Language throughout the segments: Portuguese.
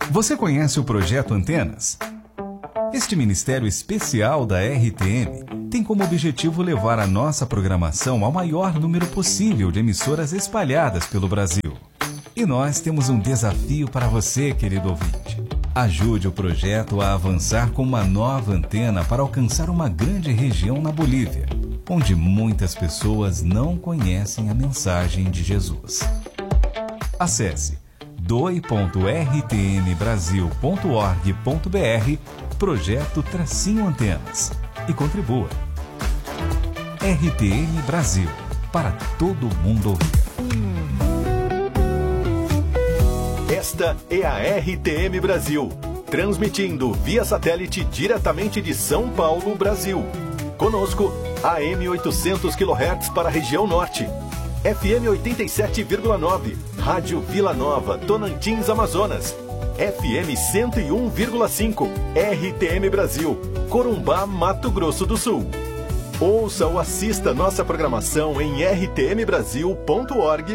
Você conhece o Projeto Antenas? Este ministério especial da RTM tem como objetivo levar a nossa programação ao maior número possível de emissoras espalhadas pelo Brasil. E nós temos um desafio para você, querido ouvinte. Ajude o projeto a avançar com uma nova antena para alcançar uma grande região na Bolívia, onde muitas pessoas não conhecem a mensagem de Jesus. Acesse doi.rtmbrasil.org.br Projeto-Antenas e contribua. RTM Brasil, para todo mundo ouvir. Esta é a RTM Brasil, transmitindo via satélite diretamente de São Paulo, Brasil. Conosco, AM 800 kHz para a região norte, FM 87,9, Rádio Vila Nova, Tonantins, Amazonas, FM 101,5, RTM Brasil, Corumbá, Mato Grosso do Sul. Ouça ou assista nossa programação em rtmbrasil.org.br.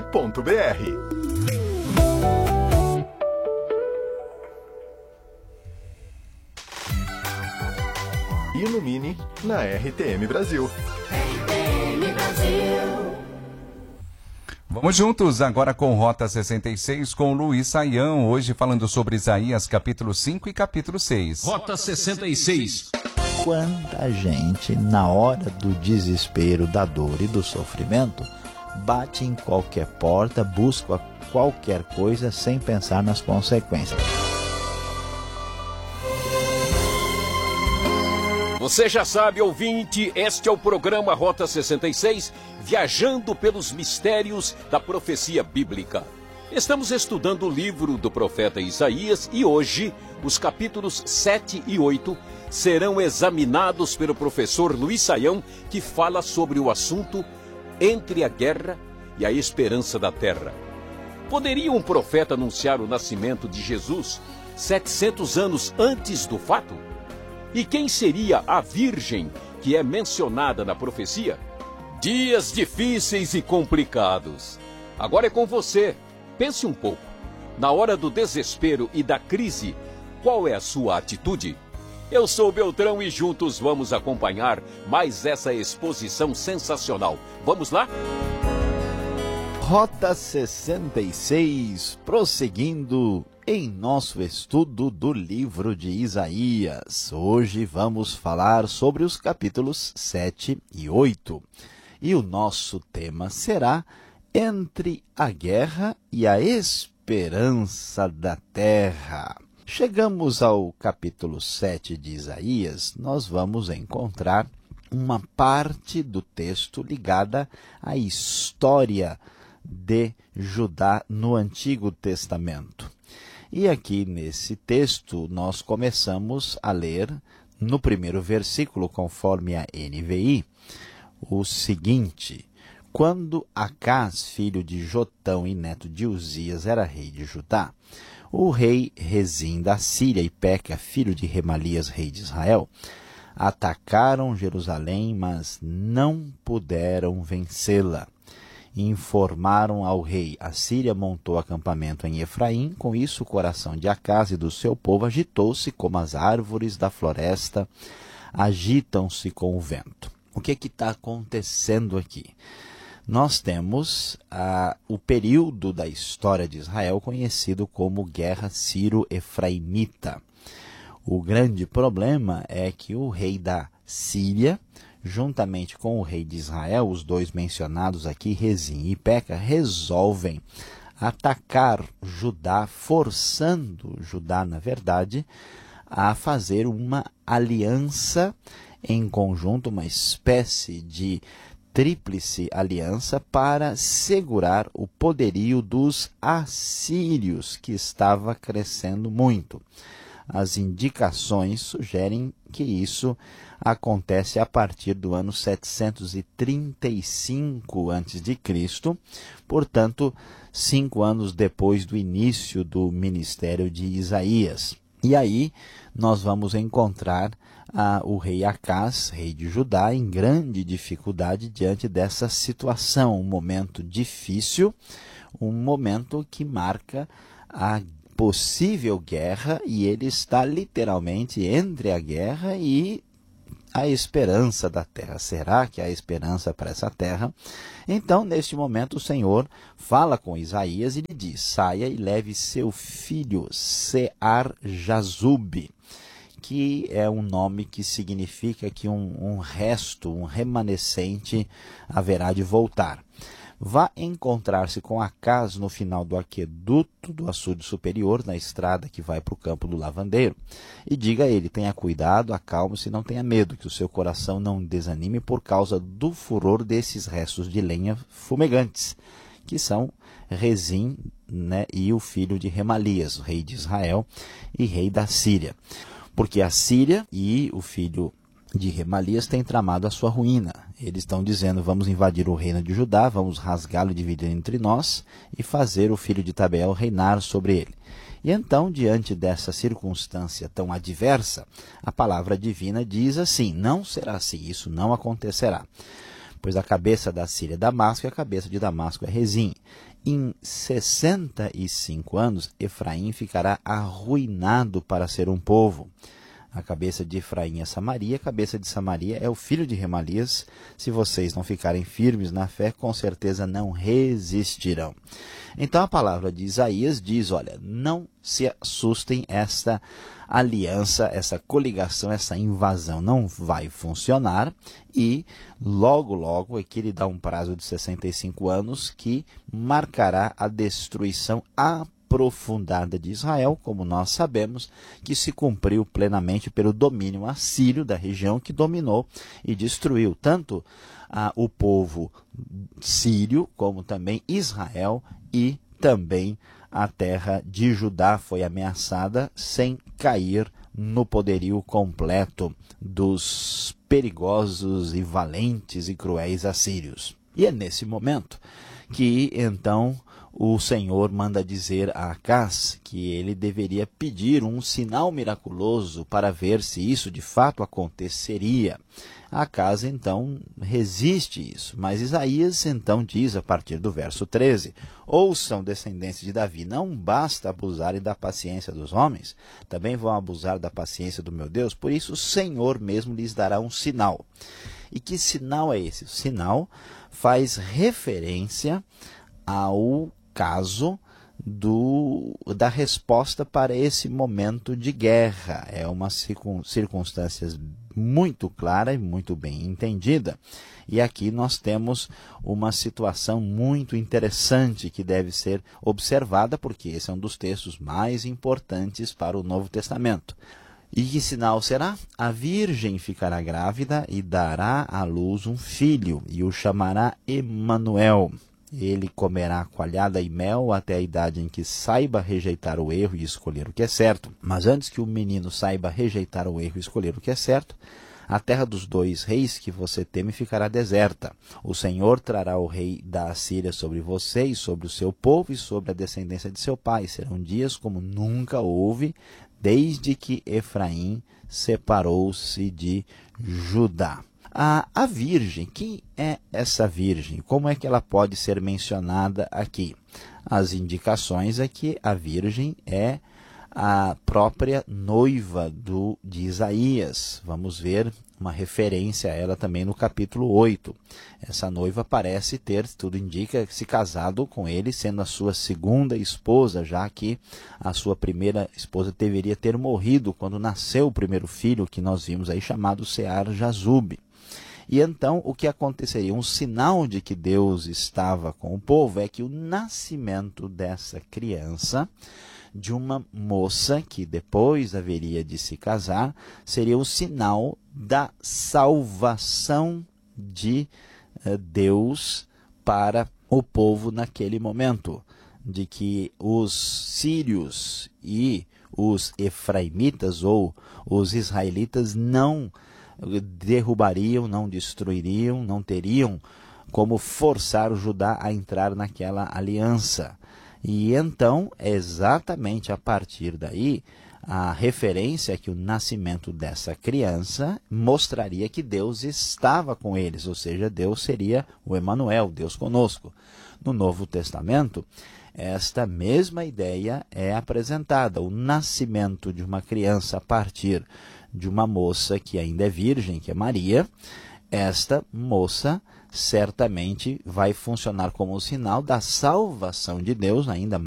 Ilumine na RTM Brasil. RTM Brasil. Vamos juntos agora com Rota 66 com Luiz Saião, hoje falando sobre Isaías capítulo 5 e capítulo 6. Rota 66. Quanta gente, na hora do desespero, da dor e do sofrimento, bate em qualquer porta, busca qualquer coisa sem pensar nas consequências. Você já sabe, ouvinte, este é o programa Rota 66, viajando pelos mistérios da profecia bíblica. Estamos estudando o livro do profeta Isaías e hoje os capítulos 7 e 8 serão examinados pelo professor Luiz Saião, que fala sobre o assunto entre a guerra e a esperança da terra. Poderia um profeta anunciar o nascimento de Jesus 700 anos antes do fato? E quem seria a virgem que é mencionada na profecia? Dias difíceis e complicados. Agora é com você. Pense um pouco. Na hora do desespero e da crise, qual é a sua atitude? Eu sou Beltrão e juntos vamos acompanhar mais essa exposição sensacional. Vamos lá? Rota 66, prosseguindo em nosso estudo do livro de Isaías. Hoje vamos falar sobre os capítulos 7 e 8. E o nosso tema será Entre a Guerra e a Esperança da Terra. Chegamos ao capítulo 7 de Isaías, nós vamos encontrar uma parte do texto ligada à história de Judá no Antigo Testamento. E aqui nesse texto nós começamos a ler no primeiro versículo, conforme a NVI, o seguinte: quando Acás, filho de Jotão e neto de Uzias, era rei de Judá, o rei Rezim da Síria e Peca, filho de Remalias, rei de Israel, atacaram Jerusalém, mas não puderam vencê-la. Informaram ao rei: a Síria montou acampamento em Efraim. Com isso, o coração de Acás e do seu povo agitou-se como as árvores da floresta agitam-se com o vento. O que está acontecendo aqui? Nós temos o período da história de Israel conhecido como Guerra Sírio-Efraimita. O grande problema é que o rei da Síria, juntamente com o rei de Israel, os dois mencionados aqui, Rezim e Peca, resolvem atacar Judá, forçando Judá, na verdade, a fazer uma aliança em conjunto, uma espécie de tríplice aliança para segurar o poderio dos assírios, que estava crescendo muito. As indicações sugerem que isso acontece a partir do ano 735 a.C., portanto, 5 anos depois do início do ministério de Isaías. E aí nós vamos encontrar o rei Acás, rei de Judá, em grande dificuldade diante dessa situação, um momento difícil, um momento que marca a possível guerra e ele está literalmente entre a guerra e a esperança da terra. Será que há esperança para essa terra? Então, neste momento, o Senhor fala com Isaías e lhe diz: saia e leve seu filho Sear-Jazub, que é um nome que significa que um resto, um remanescente haverá de voltar. Vá encontrar-se com Acaz no final do aqueduto do açude superior, na estrada que vai para o campo do lavandeiro, e diga a ele: tenha cuidado, acalme-se, não tenha medo, que o seu coração não desanime por causa do furor desses restos de lenha fumegantes, que são Rezim, né, e o filho de Remalias, rei de Israel e rei da Síria. Porque a Síria e o filho de Remalias têm tramado a sua ruína. Eles estão dizendo: vamos invadir o reino de Judá, vamos rasgá-lo e dividir entre nós e fazer o filho de Tabeel reinar sobre ele. E então, diante dessa circunstância tão adversa, a palavra divina diz assim: não será assim, isso não acontecerá. Pois a cabeça da Síria é Damasco e a cabeça de Damasco é Rezim. Em 65 anos, Efraim ficará arruinado para ser um povo. A cabeça de Efraim é Samaria, a cabeça de Samaria é o filho de Remalias. Se vocês não ficarem firmes na fé, com certeza não resistirão. Então a palavra de Isaías diz: olha, não se assustem, esta aliança, essa coligação, essa invasão não vai funcionar, e logo, aqui ele dá um prazo de 65 anos que marcará a destruição aprofundada de Israel, como nós sabemos, que se cumpriu plenamente pelo domínio assírio da região, que dominou e destruiu tanto o povo sírio, como também Israel, e também a terra de Judá foi ameaçada sem cair no poderio completo dos perigosos e valentes e cruéis assírios. E é nesse momento que então o Senhor manda dizer a Acaz que ele deveria pedir um sinal miraculoso para ver se isso de fato aconteceria. Acaz então resiste isso, mas Isaías então diz a partir do verso 13: ouçam, descendentes de Davi, não basta abusarem da paciência dos homens, também vão abusar da paciência do meu Deus, por isso o Senhor mesmo lhes dará um sinal. E que sinal é esse? O sinal faz referência ao caso da resposta para esse momento de guerra. É uma circunstância muito clara e muito bem entendida. E aqui nós temos uma situação muito interessante que deve ser observada, porque esse é um dos textos mais importantes para o Novo Testamento. E que sinal será? A virgem ficará grávida e dará à luz um filho, e o chamará Emanuel. Ele comerá coalhada e mel até a idade em que saiba rejeitar o erro e escolher o que é certo. Mas antes que o menino saiba rejeitar o erro e escolher o que é certo, a terra dos 2 reis que você teme ficará deserta. O Senhor trará o rei da Assíria sobre você e sobre o seu povo e sobre a descendência de seu pai. Serão dias como nunca houve, desde que Efraim separou-se de Judá. A virgem, quem é essa virgem? Como é que ela pode ser mencionada aqui? As indicações é que a virgem é a própria noiva de Isaías. Vamos ver uma referência a ela também no capítulo 8. Essa noiva parece ter, tudo indica, se casado com ele, sendo a sua segunda esposa, já que a sua primeira esposa deveria ter morrido quando nasceu o primeiro filho, que nós vimos aí, chamado Sear-Jazub. E então o que aconteceria? Um sinal de que Deus estava com o povo é que o nascimento dessa criança, de uma moça que depois haveria de se casar, seria o sinal da salvação de Deus para o povo naquele momento, de que os sírios e os efraimitas ou os israelitas não derrubariam, não destruiriam, não teriam como forçar o Judá a entrar naquela aliança. E então, exatamente a partir daí, a referência é que o nascimento dessa criança mostraria que Deus estava com eles, ou seja, Deus seria o Emanuel, Deus conosco. No Novo Testamento, esta mesma ideia é apresentada. O nascimento de uma criança a partir de uma moça que ainda é virgem, que é Maria, esta moça certamente vai funcionar como um sinal da salvação de Deus, ainda